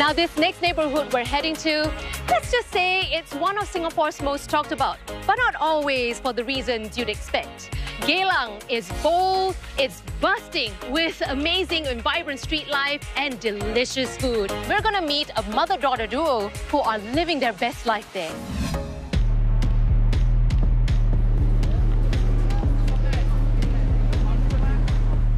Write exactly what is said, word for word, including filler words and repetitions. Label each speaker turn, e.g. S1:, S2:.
S1: Now, this next neighborhood we're heading to, let's just say it's one of Singapore's most talked about, but not always for the reasons you'd expect. Geylang is bold, it's busting with amazing and vibrant street life and delicious food. We're gonna meet a mother-daughter duo who are living their best life there.